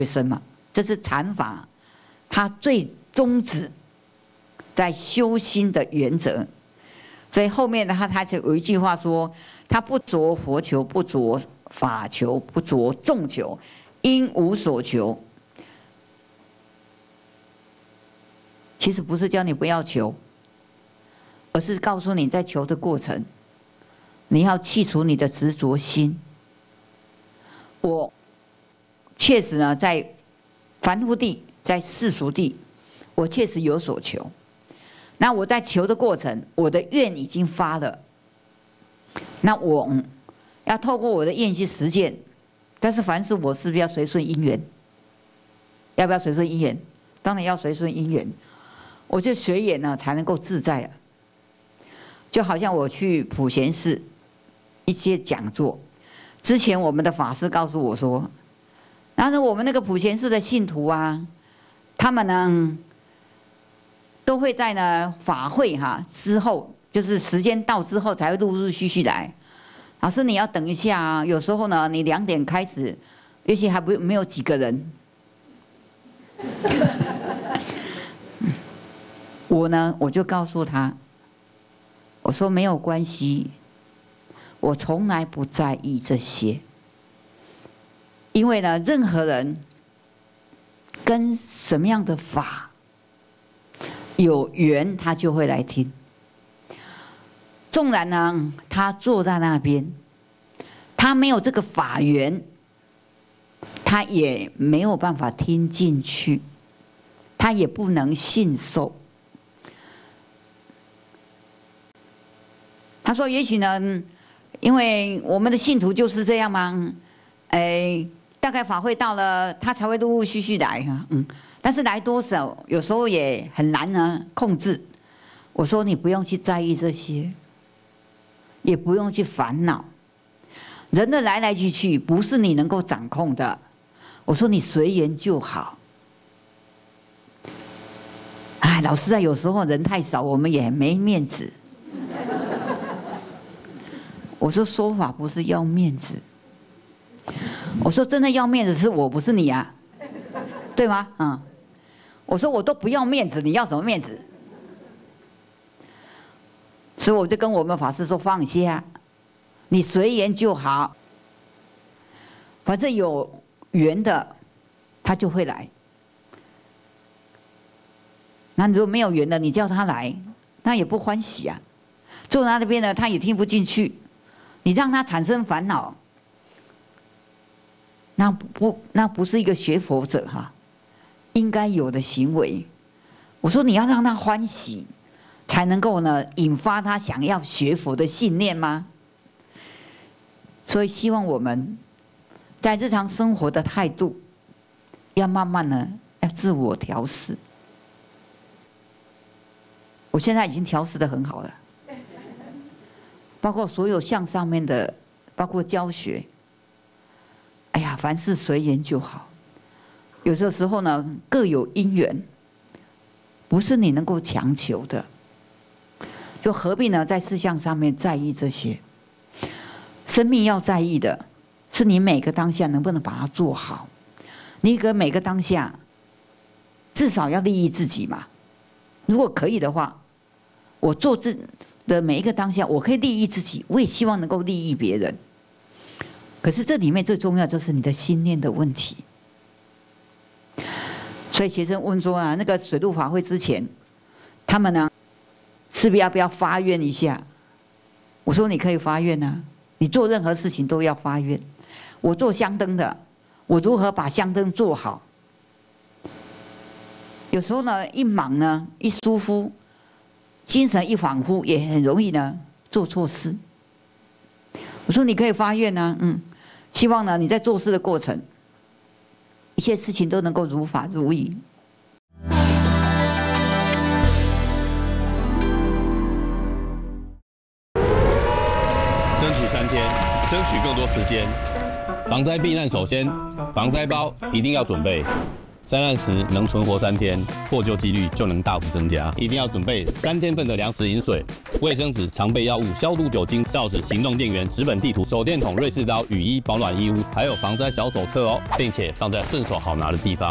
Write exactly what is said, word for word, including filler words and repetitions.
学生嘛，这是禅法，它最宗旨在修心的原则。所以后面呢，他他就有一句话说：他不着佛求，不着法求，不着众求，因无所求。其实不是叫你不要求，而是告诉你在求的过程，你要去除你的执着心。我确实呢，在凡夫地，在世俗地，我确实有所求。那我在求的过程，我的愿已经发了，那我要透过我的愿去实践。但是凡事我是不是要随顺因缘？要不要随顺因缘？当然要随顺因缘。我就随缘呢，才能够自在啊。就好像我去普贤寺一些讲座，之前我们的法师告诉我说，然后我们那个普贤寺的信徒啊，他们呢，都会在呢法会哈之后，就是时间到之后才会陆陆续续来。老师你要等一下啊，有时候呢你两点开始，也许还不没有几个人。我呢我就告诉他，我说没有关系，我从来不在意这些，因为呢任何人跟什么样的法有缘，他就会来听。纵然呢，他坐在那边，他没有这个法缘，他也没有办法听进去，他也不能信受。他说：“也许呢，因为我们的信徒就是这样嘛，哎，大概法会到了，他才会陆陆续续来哈，嗯。”但是来多少，有时候也很难呢控制。我说你不用去在意这些，也不用去烦恼。人的来来去去不是你能够掌控的。我说你随缘就好。哎，老师啊，有时候人太少，我们也没面子。我说说法不是要面子。我说真的要面子是我，不是你啊，对吗？嗯。我说我都不要面子，你要什么面子？所以我就跟我们法师说放下，你随缘就好，反正有缘的他就会来。那如果没有缘的，你叫他来，那也不欢喜啊。坐在那边呢，他也听不进去，你让他产生烦恼，那不那不是一个学佛者哈应该有的行为。我说你要让他欢喜，才能够呢引发他想要学佛的信念吗？所以希望我们在日常生活的态度，要慢慢呢要自我调试。我现在已经调试得很好了，包括所有项上面的，包括教学。哎呀，凡事随缘就好。有的时候呢，各有因缘，不是你能够强求的，就何必呢在事项上面在意这些？生命要在意的是你每个当下能不能把它做好。你个每个当下，至少要利益自己嘛。如果可以的话，我做这的每一个当下，我可以利益自己，我也希望能够利益别人。可是这里面最重要就是你的心念的问题。所以学生问说啊，那个水陆法会之前，他们呢，是不是要不要发愿一下？我说你可以发愿啊，你做任何事情都要发愿。我做香灯的，我如何把香灯做好？有时候呢，一忙呢，一疏忽，精神一恍惚，也很容易呢做错事。我说你可以发愿啊，嗯，希望呢你在做事的过程，一切事情都能够如法如意。 争取三天，争取更多时间。防灾避难首先，防灾包一定要准备。 灾难时能存活三天，获救几率就能大幅增加。一定要准备三天份的粮食饮水、卫生纸、常备药物、消毒酒精、罩子、行动电源、纸本地图、手电筒、瑞士刀、雨衣、保暖衣物，还有防灾小手册哦，并且放在顺手好拿的地方。